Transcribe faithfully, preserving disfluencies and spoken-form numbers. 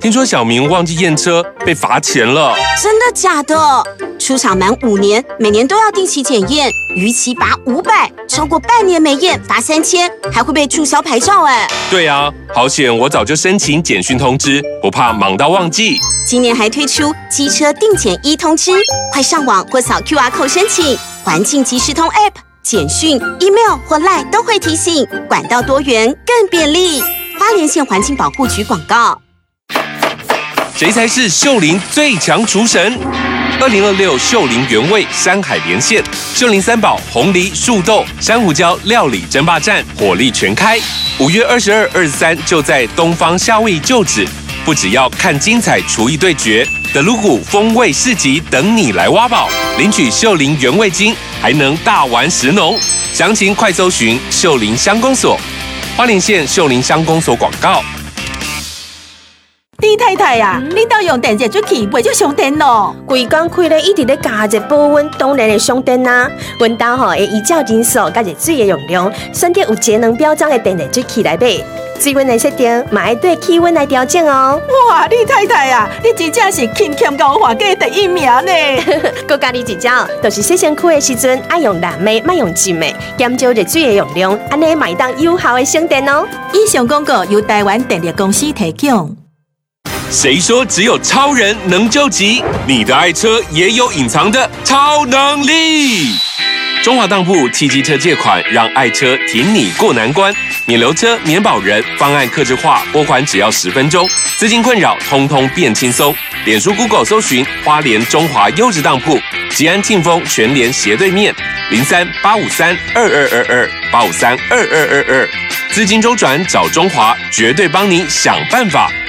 听说小明忘记验车，被罚钱了。 真的假的？出厂满五年，每年都要定期检验，逾期罚五百，超过半年没验罚三千，还会被注销牌照哎。 对啊，好险，我早就申请简讯通知，不怕忙到忘记。 今年还推出机车定检一通知，快上网或扫 Q R code 申请。环境即时通 App、简讯、email 或 LINE 都会提醒，管道多元更便利。花莲县环境保护局广告。 谁才是秀林最强厨神？二零二六秀林原味山海连线，秀林三宝红梨、树豆、珊瑚礁料理争霸战火力全开。五月二十二、二十三就在东方夏威夷旧址，不只要看精彩厨艺对决，德鲁古风味市集等你来挖宝，领取秀林原味金，还能大玩食农。详情快搜寻秀林乡公所。花莲县秀林乡公所广告。 李太太啊，嗯、你到用电热水器袂少上电咯？ 规工开咧，一直咧加热保温，当然会上电啊。阮家吼会依照人数甲热水的用量，选择有节能标章的电热水器来买。水温的设定嘛爱对气温来调整哦。 哇，李太太啊，你真正是勤俭高华家第一名呢！ 佮家己一招，就是洗身躯的时阵爱用蓝莓，莫用金的，减少热水的用量，安尼嘛会当有效的省电哦。 以上广告由台湾电力公司提供。 谁说只有超人能救急？你的爱车也有隐藏的超能力。中华当铺汽机车借款，让爱车挺你过难关，免留车、免保人，方案客制化，拨款只要十分钟，资金困扰通通变轻松。脸书 Google 搜寻花莲中华优质当铺，吉安庆丰全联斜对面，零三八五三二二二二八五三二二二二，资金周转找中华，绝对帮你想办法。